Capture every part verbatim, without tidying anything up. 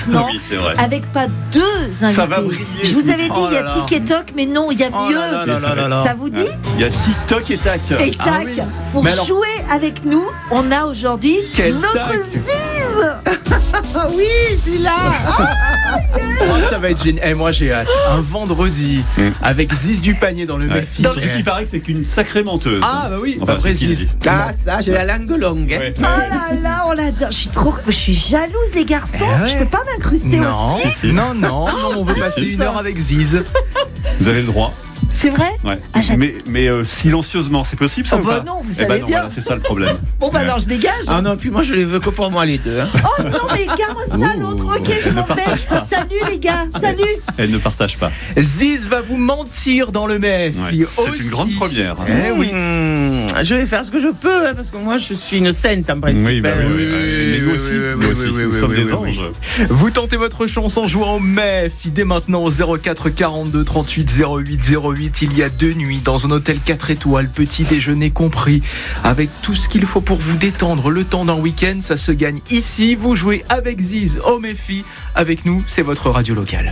maintenant, oui, c'est vrai. avec pas deux invités. Ça va briller. Je vous avais dit, Oh il y a là là. Tic et Toc, mais non, il y a Oh mieux. là là là là là. Ça vous dit? Il y a TikTok et Tac. Et Tac, Ah oui. pour Mais alors- jouer avec nous, on a aujourd'hui Quel notre tac. Ziz. Ah oui, je suis là. Oh, ça va être génial. Eh, moi j'ai hâte. Un vendredi Mm. avec Ziz du panier dans le Ouais. Méfi. Surtout qu'il paraît que c'est qu'une sacrée menteuse. Ah bah oui, Enfin, après c'est ce qu'il Ziz. dit. Ah ça, j'ai la langue longue. hein. Ouais. Oh là là, on l'adore. Je suis trop, je suis jalouse les garçons. Eh ouais. Je peux pas m'incruster Non, aussi. Si, si. non, non, non, on veut passer une heure avec Ziz. Vous avez le droit. C'est vrai? Ouais. Ah, j'adore. mais mais euh, silencieusement, c'est possible ça Oh ou bah pas? non, vous Eh savez ben non, bien. voilà, c'est ça le problème. Bon bah alors je dégage. Ah non, puis moi je les veux que pour moi les deux. hein. Oh non mais garde ça l'autre. Ok, je m'en vais. Salut les gars. Salut. Elle ne partage pas. Ziz va vous mentir dans le Méfi. Ouais, c'est aussi. une grande première. Eh oui. Je vais faire ce que je peux, hein, parce que moi je suis une sainte en principe. Oui, bah oui, oui, oui. Mais nous oui, aussi, oui, nous oui, aussi, oui, nous oui, sommes oui, des oui, oui. anges. Vous tentez votre chance en jouant au Méfi dès maintenant au zéro quatre quarante-deux trente-huit zéro huit zéro huit. Il y a deux nuits dans un hôtel quatre étoiles, petit déjeuner compris, avec tout ce qu'il faut pour vous détendre le temps d'un week-end. Ça se gagne ici. Vous jouez avec Ziz au Méfi. Avec nous, c'est votre radio locale.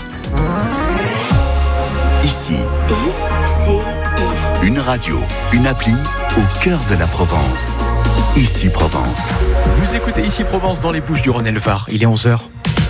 Ici, Et c'est une radio, une appli au cœur de la Provence. Ici Provence. Vous écoutez Ici Provence dans les Bouches-du-Rhône et le Var. Il est onze heures.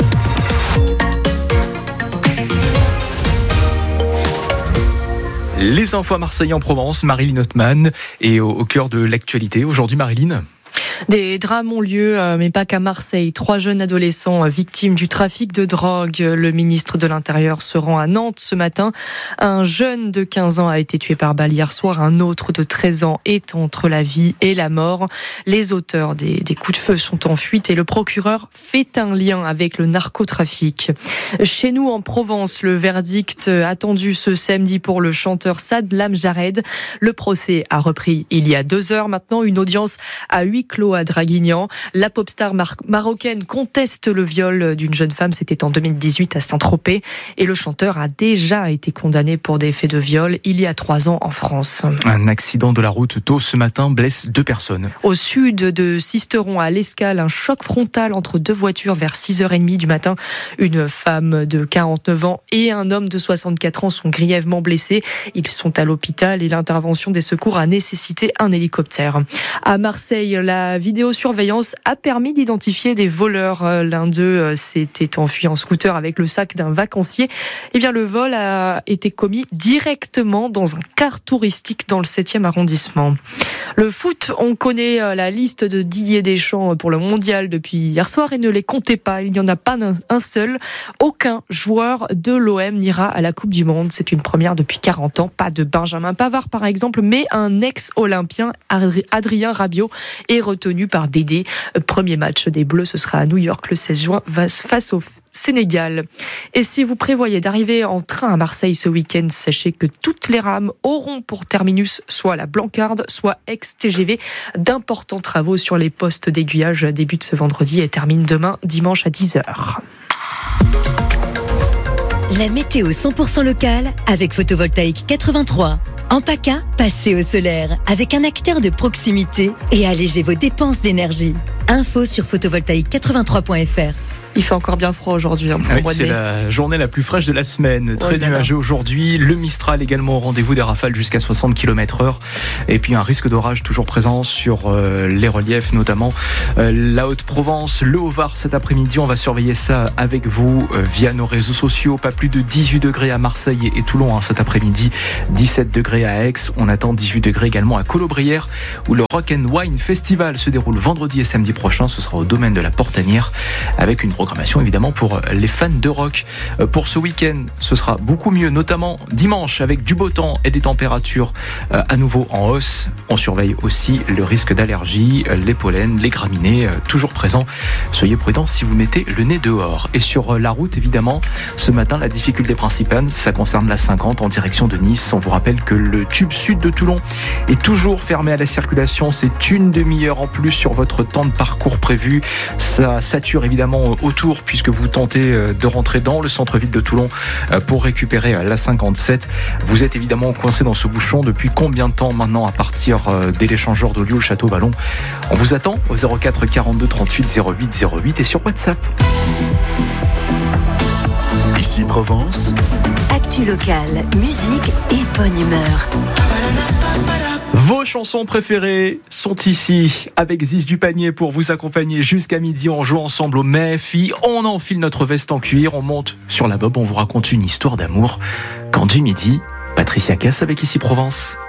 Les infos à Marseille en Provence, Marilyn Ottman est au, au cœur de l'actualité. Aujourd'hui, Marilyn. Des drames ont lieu, mais pas qu'à Marseille. Trois jeunes adolescents victimes du trafic de drogue. Le ministre de l'Intérieur se rend à Nantes ce matin. Un jeune de quinze ans a été tué par balle hier soir. Un autre de treize ans est entre la vie et la mort. Les auteurs des, des coups de feu sont en fuite et le procureur fait un lien avec le narcotrafic. Chez nous, en Provence, le verdict attendu ce samedi pour le chanteur Saad Lamjared. Le procès a repris il y a deux heures maintenant. Une audience à huis clos à Draguignan. La pop star mar- marocaine conteste le viol d'une jeune femme. C'était en deux mille dix-huit à Saint-Tropez. Et le chanteur a déjà été condamné pour des faits de viol il y a trois ans en France. Un accident de la route tôt ce matin blesse deux personnes. Au sud de Sisteron, à l'Escale, un choc frontal entre deux voitures vers six heures trente du matin. Une femme de quarante-neuf ans et un homme de soixante-quatre ans sont grièvement blessés. Ils sont à l'hôpital et l'intervention des secours a nécessité un hélicoptère. À Marseille, la vidéosurveillance a permis d'identifier des voleurs. L'un d'eux s'était enfui en scooter avec le sac d'un vacancier. Eh bien, le vol a été commis directement dans un car touristique dans le septième arrondissement. Le foot, on connaît la liste de Didier Deschamps pour le mondial depuis hier soir et ne les comptez pas. Il n'y en a pas un seul. Aucun joueur de l'O M n'ira à la Coupe du Monde. C'est une première depuis quarante ans. Pas de Benjamin Pavard, par exemple, mais un ex-olympien, Adrien Rabiot, est retenu par Dédé. Premier match des Bleus, ce sera à New York le seize juin face au Sénégal. Et si vous prévoyez d'arriver en train à Marseille ce week-end, sachez que toutes les rames auront pour terminus soit la Blancarde, soit ex-T G V. D'importants travaux sur les postes d'aiguillage débutent ce vendredi et terminent demain, dimanche à dix heures. La météo cent pour cent locale avec Photovoltaïque quatre-vingt-trois. En PACA, passez au solaire avec un acteur de proximité et allégez vos dépenses d'énergie. Info sur photovoltaïque quatre-vingt-trois point f r. Il fait encore bien froid aujourd'hui. Hein, pour oui, le mois de c'est mai. la journée la plus fraîche de la semaine. Très Oh, nuageux aujourd'hui. Le Mistral également au rendez-vous, des rafales jusqu'à soixante kilomètres heure. Et puis un risque d'orage toujours présent sur euh, les reliefs, notamment euh, la Haute-Provence, le Haut-Var cet après-midi. On va surveiller ça avec vous euh, via nos réseaux sociaux. Pas plus de dix-huit degrés à Marseille et Toulon hein, cet après-midi. dix-sept degrés à Aix. On attend dix-huit degrés également à Colobrières où le Rock and Wine Festival se déroule vendredi et samedi prochain. Ce sera au domaine de la Portanière avec une programmation évidemment pour les fans de rock. Pour ce week-end, ce sera beaucoup mieux, notamment dimanche avec du beau temps et des températures à nouveau en hausse. On surveille aussi le risque d'allergie, les pollens, les graminées, toujours présents. Soyez prudents si vous mettez le nez dehors. Et sur la route, évidemment, ce matin, la difficulté principale, ça concerne la cinquante en direction de Nice. On vous rappelle que le tube sud de Toulon est toujours fermé à la circulation. C'est une demi-heure en plus sur votre temps de parcours prévu. Ça sature évidemment autour puisque vous tentez de rentrer dans le centre-ville de Toulon pour récupérer la cinquante-sept. Vous êtes évidemment coincé dans ce bouchon depuis combien de temps maintenant à partir dès l'échangeur d'Ollioules, le Château-Vallon? On vous attend au zéro quatre quarante-deux trente-huit zéro huit zéro huit et sur WhatsApp. Provence. Actu locale, musique et bonne humeur. Vos chansons préférées sont ici avec Ziz du Panier pour vous accompagner jusqu'à midi. On joue ensemble au M F I, on enfile notre veste en cuir, on monte sur la bob, on vous raconte une histoire d'amour. Quand du midi, Patricia Cass avec Ici Provence.